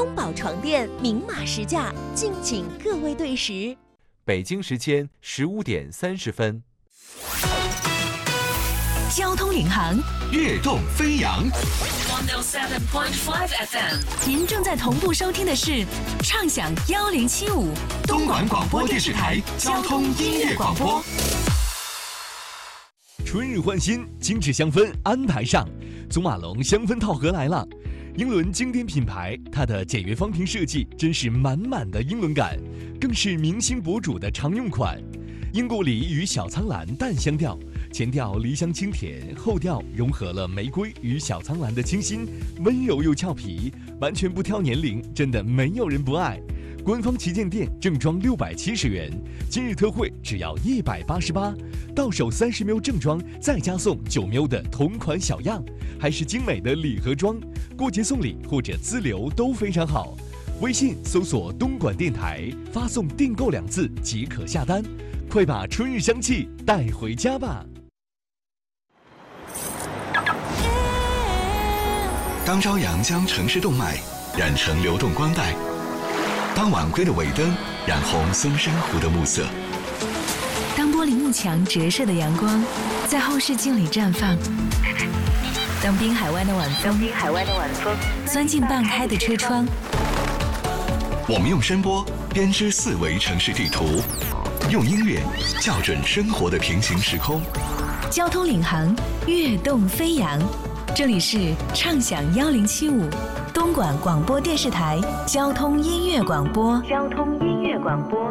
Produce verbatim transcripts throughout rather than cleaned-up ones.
东宝床垫明码实价，敬请各位对时。 北京时间十五点三十分。 交通领航， 跃动飞扬。 一零七点五 F M， 您正在同步收听的是畅享一零七五东莞广播电视台交通音乐广播。 春日换新，精致香氛安排上，祖马龙香氛套盒来了。英伦经典品牌，它的简约方瓶设计真是满满的英伦感，更是明星博主的常用款。英古梨与小苍兰淡香调，前调梨香清甜，后调融合了玫瑰与小苍兰的清新，温柔又俏皮，完全不挑年龄，真的没有人不爱。官方旗舰店正装六百七十元，今日特惠只要一百八十八，到手三十 ml 正装，再加送九 ml 的同款小样，还是精美的礼盒装，过节送礼或者资留都非常好。微信搜索东莞电台，发送订购两字即可下单，快把春日香气带回家吧。 当朝阳将城市动脉染成流动光带，当晚归的尾灯染红松山湖的暮色， 当玻璃幕墙折射的阳光在后视镜里绽放，当滨海湾的晚风滨海湾的晚风钻进半开的车窗， 我们用声波编织四维城市地图，用音乐校准生活的平行时空。 交通领航，跃动飞扬。这里是畅享一零七五东莞广播電視台交通音樂廣播。交通音樂廣播。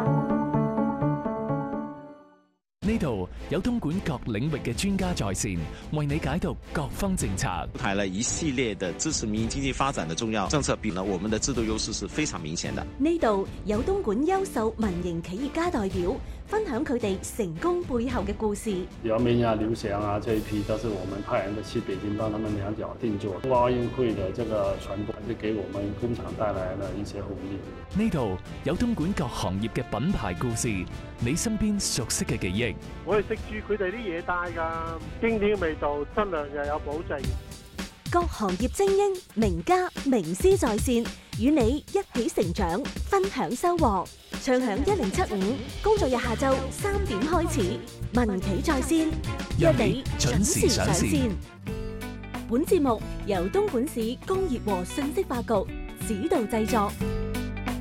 呢度有東莞各領域嘅專家在線，為你解讀各方政策。 出台了一系列的支持民營經濟發展的重要政策，比呢我們的制度優勢是非常明顯的。 呢度有東莞優秀民營企業家代表分享佢哋成功背後嘅故事。 姚明啊、劉翔啊這一批都是我們派人的去北京幫他們量角定做。冬奧運會的這個傳播，還是給我們工廠帶來了一些紅利。 呢度有東莞各行業嘅品牌故事，你身邊熟悉嘅記憶。 我係食住佢哋啲嘢帶㗎，經典味道，質量又有保證。 各行業精英、名家、名師在線，與你一起成長，分享收穫。暢享一零七五，工作日下晝三點開始，民企在線，約你準時上線。本節目由東莞市工業和信息化局指導製作。